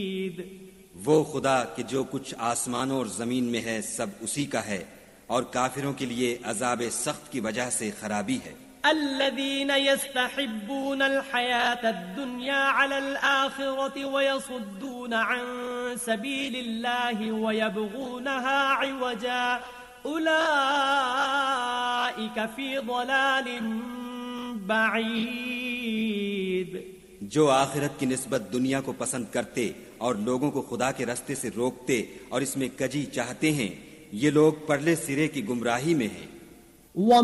वो खुदा कि जो कुछ आसमानों और जमीन में है सब उसी का है, और काफिरों के लिए अजाब सख्त की वजह से खराबी है। الذين يستحبون الحياة الدنيا على الآخرة ويصدون عن سبيل الله ويبغونها عوجا أولئك في ضلال بعيد। जो आखिरत की निस्बत दुनिया को पसंद करते और लोगों को खुदा के रास्ते से रोकते और इसमें कजी चाहते हैं, ये लोग परले सिरे की गुमराही में हैं।